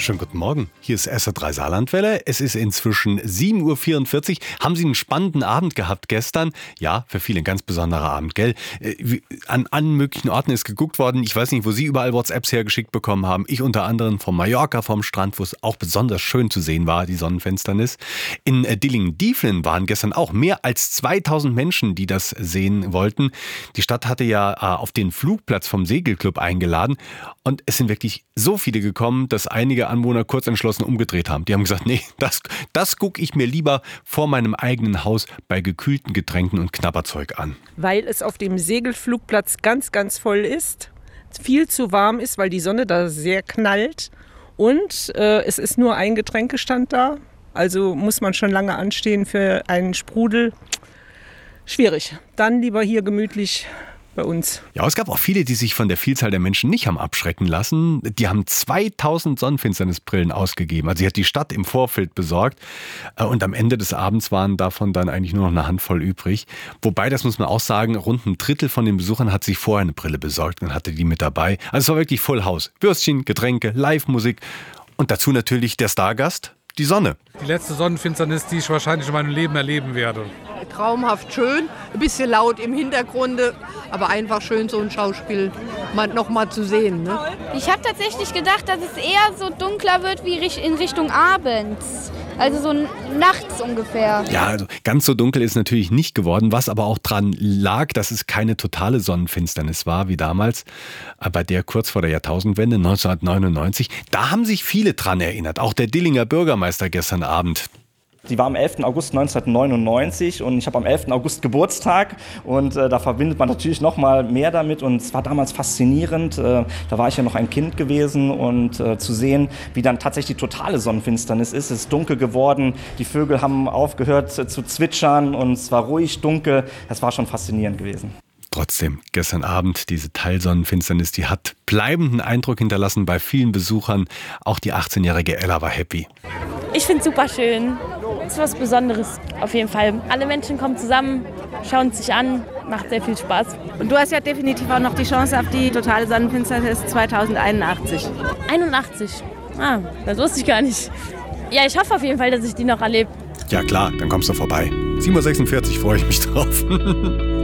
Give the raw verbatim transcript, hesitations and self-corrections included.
Schönen guten Morgen. Hier ist S R drei Saarlandwelle. Es ist inzwischen sieben Uhr vierundvierzig. Haben Sie einen spannenden Abend gehabt gestern? Ja, für viele ein ganz besonderer Abend, gell? An allen möglichen Orten ist geguckt worden. Ich weiß nicht, wo Sie überall WhatsApps hergeschickt bekommen haben. Ich unter anderem von Mallorca, vom Strand, wo es auch besonders schön zu sehen war, die Sonnenfinsternis. In Dillingen-Dieflen waren gestern auch mehr als zweitausend Menschen, die das sehen wollten. Die Stadt hatte ja auf den Flugplatz vom Segelclub eingeladen. Und es sind wirklich so viele gekommen, dass einige Anwohner kurz entschlossen umgedreht haben. Die haben gesagt, nee, das, das gucke ich mir lieber vor meinem eigenen Haus bei gekühlten Getränken und Knabberzeug an. Weil es auf dem Segelflugplatz ganz, ganz voll ist, viel zu warm ist, weil die Sonne da sehr knallt und äh, es ist nur ein Getränkestand da. Also muss man schon lange anstehen für einen Sprudel. Schwierig. Dann lieber hier gemütlich bei uns. Ja, es gab auch viele, die sich von der Vielzahl der Menschen nicht haben abschrecken lassen. Die haben zweitausend Sonnenfinsternisbrillen ausgegeben. Also sie hat die Stadt im Vorfeld besorgt. Und am Ende des Abends waren davon dann eigentlich nur noch eine Handvoll übrig. Wobei, das muss man auch sagen, rund ein Drittel von den Besuchern hat sich vorher eine Brille besorgt und hatte die mit dabei. Also es war wirklich Full House. Würstchen, Getränke, Live-Musik und dazu natürlich der Stargast, die Sonne. Die letzte Sonnenfinsternis, die ich wahrscheinlich in meinem Leben erleben werde. Traumhaft schön, ein bisschen laut im Hintergrund, aber einfach schön, so ein Schauspiel mal, noch mal zu sehen. Ne? Ich habe tatsächlich gedacht, dass es eher so dunkler wird wie in Richtung abends. Also so nachts ungefähr. Ja, also ganz so dunkel ist natürlich nicht geworden, was aber auch dran lag, dass es keine totale Sonnenfinsternis war wie damals, bei der kurz vor der Jahrtausendwende neunzehnhundertneunundneunzig. Da haben sich viele dran erinnert, auch der Dillinger Bürgermeister gestern Abend. Die war am elften August neunzehnhundertneunundneunzig und ich habe am elften August Geburtstag und äh, da verbindet man natürlich noch mal mehr damit und es war damals faszinierend. Äh, da war ich ja noch ein Kind gewesen und äh, zu sehen, wie dann tatsächlich die totale Sonnenfinsternis ist. Es ist dunkel geworden, die Vögel haben aufgehört äh, zu zwitschern und es war ruhig dunkel. Das war schon faszinierend gewesen. Trotzdem, gestern Abend, diese Teilsonnenfinsternis, die hat bleibenden Eindruck hinterlassen bei vielen Besuchern. Auch die achtzehnjährige Ella war happy. Ich finde es super schön. Es ist was Besonderes, auf jeden Fall. Alle Menschen kommen zusammen, schauen es sich an, macht sehr viel Spaß. Und du hast ja definitiv auch noch die Chance auf die totale Sonnenfinsternis zweitausendeinundachtzig. einundachtzig? Ah, das wusste ich gar nicht. Ja, ich hoffe auf jeden Fall, dass ich die noch erlebe. Ja klar, dann kommst du vorbei. sieben Uhr sechsundvierzig freue ich mich drauf.